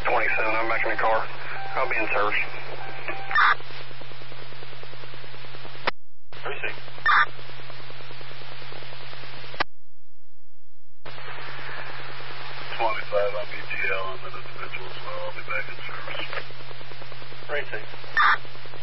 27, I'm back in the car. I'll be in service. Receive. 25, I'm ETL. I'm an individual as well. I'll be back in service. Receive.